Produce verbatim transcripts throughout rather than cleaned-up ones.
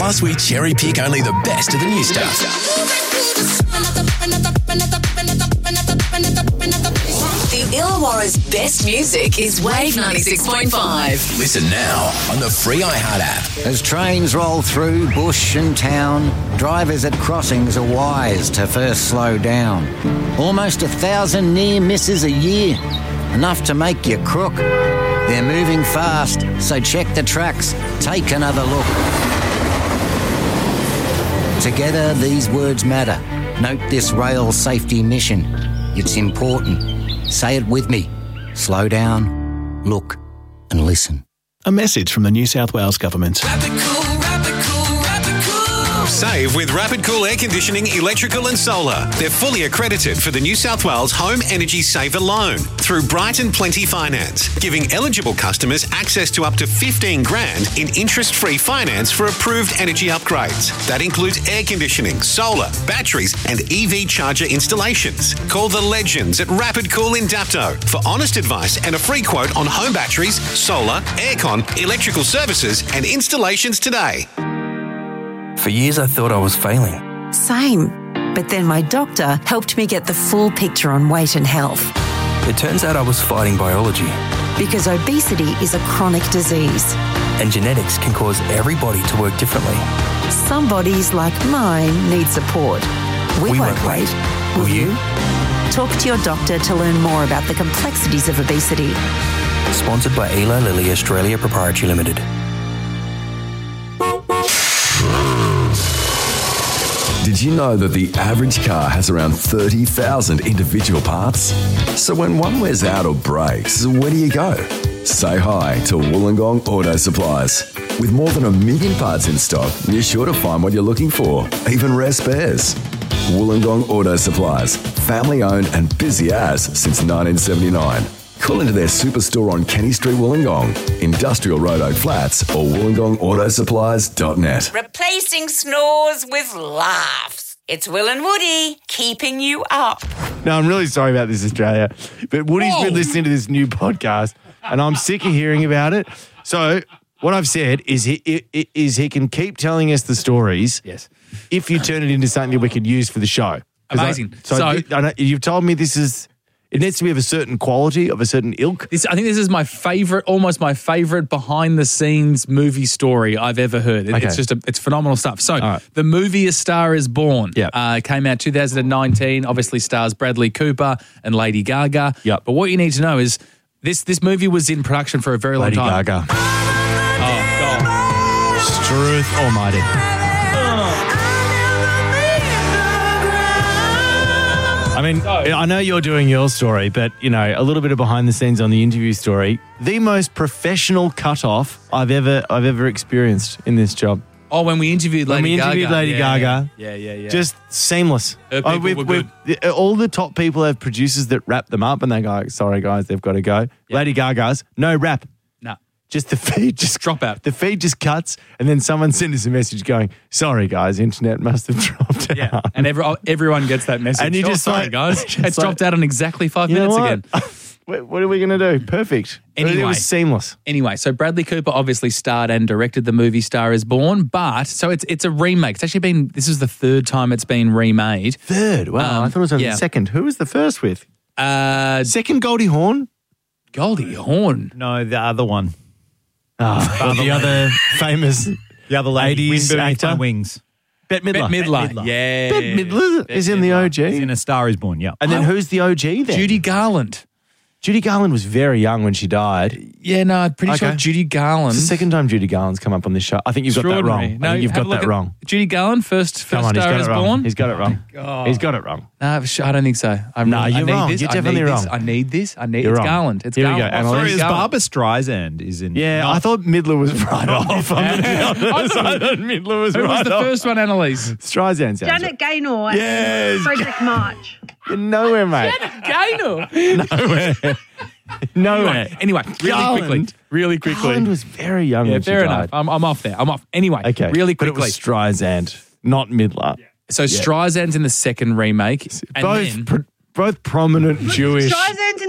Plus, we cherry pick only the best of the new stuff. The Illawarra's best music is Wave ninety-six point five. Listen now on the free iHeart app. As trains roll through bush and town, drivers at crossings are wise to first slow down. Almost a thousand near misses a year, enough to make you crook. They're moving fast, so check the tracks, take another look. Together, these words matter. Note this rail safety mission. It's important. Say it with me. Slow down, look, and listen. A message from the New South Wales Government. Rapid Cool, Rapid Cool, Rapid Cool. Save with Rapid Cool Air Conditioning, Electrical and Solar. They're fully accredited for the New South Wales Home Energy Saver Loan through Bright and Plenty Finance, giving eligible customers access to up to fifteen grand in interest-free finance for approved energy upgrades. That includes air conditioning, solar, batteries and E V charger installations. Call the legends at Rapid Cool in Dapto for honest advice and a free quote on home batteries, solar, aircon, electrical services and installations today. For years, I thought I was failing. Same. But then my doctor helped me get the full picture on weight and health. It turns out I was fighting biology. Because obesity is a chronic disease. And genetics can cause every body to work differently. Some bodies, like mine, need support. We, We won't won't wait. wait. Will you? Talk to your doctor to learn more about the complexities of obesity. Sponsored by Eli Lilly Australia Proprietary Limited. Did you know that the average car has around thirty thousand individual parts? So when one wears out or breaks, where do you go? Say hi to Wollongong Auto Supplies. With more than a million parts in stock, you're sure to find what you're looking for, even rare spares. Wollongong Auto Supplies, family owned and busy as since nineteen seventy-nine. Call into their superstore on Kenny Street, Wollongong, Industrial Road, Oak Flats, or wollongong auto supplies dot net. Replacing snores with laughs. It's Will and Woody, keeping you up. No, I'm really sorry about this, Australia. But Woody's Whoa. been listening to this new podcast, and I'm sick of hearing about it. So what I've said is he is he can keep telling us the stories. Yes. If you turn it into something that we could use for the show. Amazing. I, so so I, I know, you've told me this is. It needs to be of a certain quality, of a certain ilk. This, I think this is my favourite, almost my favourite behind-the-scenes movie story I've ever heard. It, Okay. It's just, a, it's phenomenal stuff. So, right. the movie A Star Is Born Yep. uh, came out two thousand nineteen, obviously stars Bradley Cooper and Lady Gaga. Yep. But what you need to know is this this movie was in production for a very Lady long time. Gaga. Oh, God. Struth Almighty. I mean, I know you're doing your story, but, you know, a little bit of behind the scenes on the interview story. The most professional cutoff I've ever I've ever experienced in this job. Oh, when we interviewed Lady When we interviewed Gaga. Lady yeah, Gaga. Yeah, yeah, yeah. Just seamless. Her people we've- were we've- all the top people have producers that wrap them up and they go, sorry, guys, they've got to go. Yeah. Lady Gaga's, no rap. no. Just the feed just Drop out. The feed just cuts, and then someone sends us a message going, "Sorry, guys, internet must have dropped Yeah, out." and every, everyone gets that message. And you Oh, just sorry, like- guys, it's it's like- dropped out in exactly five You know minutes what? again. What what are we going to do? Perfect. It Anyway. was seamless. Anyway, so Bradley Cooper obviously starred and directed the movie Star Is Born, but so it's it's a remake. It's actually been this is the third time it's been remade. Third. Wow, Um, I thought it was only yeah. the second. Who was the first with? Uh, Second Goldie Hawn. Goldie Hawn. No, the other one. Oh, the other famous The other lady. eighties Wind beneath actor. my wings. Bette Midler. Bette Midler. Midler. Yeah. Bette Midler is in the O G. He's in A Star Is Born, yeah. And then who's the O G then? Judy Garland. Judy Garland was very young when she died. Yeah, no, I'm pretty sure Okay. Judy Garland. It's the second time Judy Garland's come up on this show. I think you've got that Extraordinary. wrong. No, I think you've have got a look that at wrong. Judy Garland, first, Come first on, he's Star got Is it wrong. Born. He's got it wrong. God. He's got it wrong. No, sh- I don't think so. I'm No, I you're need wrong. This. You're I definitely need wrong. This. I need this. I need. You're it's wrong. Garland. It's Here we Garland. go. Oh, Analyse. sorry, Sorry, is Garland. Barbara Streisand is in. Yeah, I thought Midler was right off. I'm gonna be honest. I thought- I thought Midler was Who right was the off. first one, Annalise? Streisand sounds Janet Gaynor Yes. and Frederick March. You're nowhere, mate. Gaynor. Nowhere. Nowhere. Anyway, really Garland. quickly. Really quickly. Garland was very young yeah, when she fair died. enough. I'm, I'm off there. I'm off. Anyway, Okay. really But quickly. it was Streisand, not Midler. So Streisand's in the second remake. And Both then, pr- both prominent Jewish. Streisand in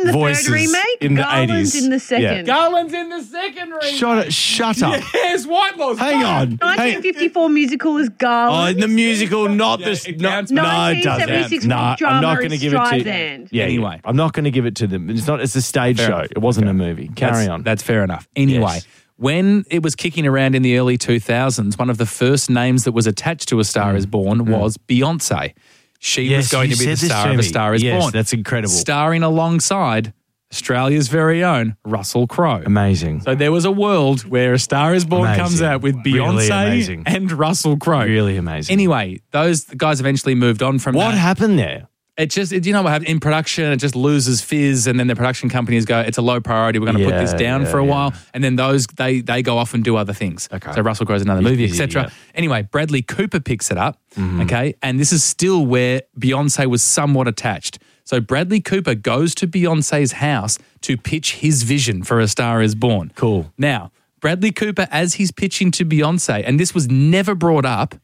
in the voices third remake. in the Garland's eighties. in the second. Yeah. Garland's in the second remake. Shut it. Shut up. Yes, Whitelaw's Hang on. nineteen fifty-four musical is Oh, Garland. in the musical, not this. it No, counts. no, it nineteen doesn't. seventy-six No, rock drama I'm not going to is give it to. Streisand. Yeah, Anyway. anyway, I'm not going to give it to them. It's not. It's a stage Fair show. enough. It wasn't a movie. Carry that's, on. That's fair enough. Anyway, Yes. when it was kicking around in the early two thousands, one of the first names that was attached to A Star Is Born was Beyonce. She Yes, was going you to be the said this star to of A me. Star Is Yes, Born. that's incredible. Starring alongside Australia's very own Russell Crowe. Amazing. So there was a world where A Star Is Born Amazing. comes out with Really Beyonce amazing. and Russell Crowe. Really amazing. Anyway, those guys eventually moved on from What that. happened there? It just, it, you know what happened? In production, it just loses fizz, and then the production companies go, it's a low priority, we're going to put this Yeah, down yeah, for a yeah. while, and then those, they they go off and do other things. Okay. So Russell Crowe's another He's movie, busy, et cetera. yeah. Anyway, Bradley Cooper picks it up, Mm-hmm. okay, and this is still where Beyonce was somewhat attached. So Bradley Cooper goes to Beyonce's house to pitch his vision for A Star Is Born. Cool. Now, Bradley Cooper, as he's pitching to Beyonce, and this was never brought up,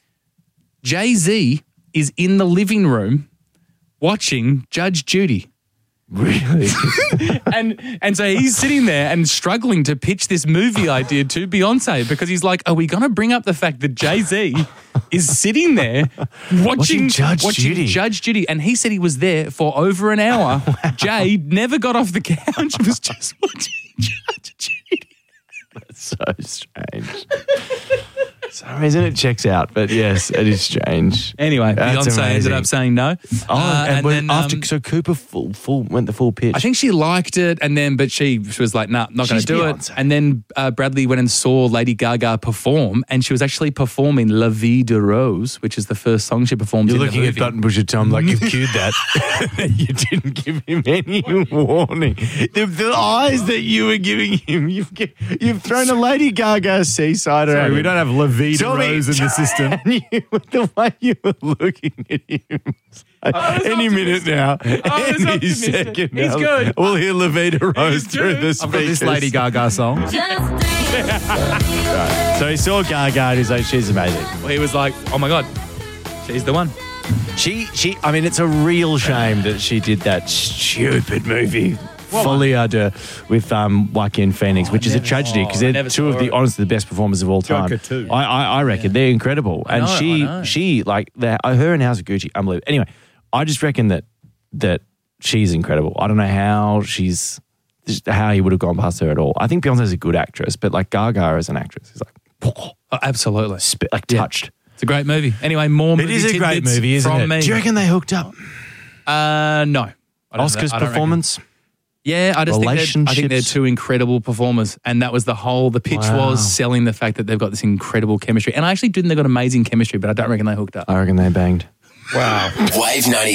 Jay-Z is in the living room watching Judge Judy. Really? and and so he's sitting there and struggling to pitch this movie idea to Beyonce because he's like, are we going to bring up the fact that Jay-Z is sitting there watching, Watching Judge watching Judy. Judge Judy? And he said he was there for over an hour. Jay never got off the couch. He was just watching Judge Judy. That's so strange. For some reason it checks out, but yes, it is strange. Anyway, That's Beyonce ended amazing. up saying no. Oh, Uh, and, when- then, after um, so Cooper full full went the full pitch. I think she liked it, and then but she, she was like, "Nah, not going She's to do Beyonce. it." And then uh, Bradley went and saw Lady Gaga perform, and she was actually performing "La Vie de Rose," which is the first song she performed. You're in looking the at movie. Button Pusher Tom like you've cued that. You didn't give him any warning. The, the eyes that you were giving him, you've gi- you've thrown a Lady Gaga seasider. Sorry, at we him. don't have La Vie de Tell me- Rose in the system. And you, the way you were looking at him. Any minute now, I was any optimistic. second He's now, good. we'll hear La Vie de Rose through good. the I've speakers. got this Lady Gaga song. So he saw Gaga and he's like, she's amazing. Well, he was like, "Oh my god, she's the one." She, she. I mean, it's a real shame that she did that stupid movie. Folia de with um, Joaquin Phoenix, which is a tragedy because oh, I they're never two of saw the it. honestly the best performers of all time. Joker too. I, I, I reckon they're incredible, and know, I she know. she like the, her and House of Gucci, unbelievable. Anyway, I just reckon that that she's incredible. I don't know how she's just how he would have gone past her at all. I think Beyonce's a good actress, but like Gaga as an actress is like Oh, absolutely, spit, like Yeah. touched. It's a great movie. Anyway, more. It movie is a great tidbits movie, isn't from it? Me. Do you reckon they hooked up? Uh, no. I don't- Oscar's I don't reckon- performance. Yeah, I just think they're, I think they're Relationships. two incredible performers, and that was the whole. The pitch Wow. was selling the fact that they've got this incredible chemistry, and I actually do think they've got amazing chemistry, but I don't reckon they hooked up. I reckon they banged. Wow. Wave ninety.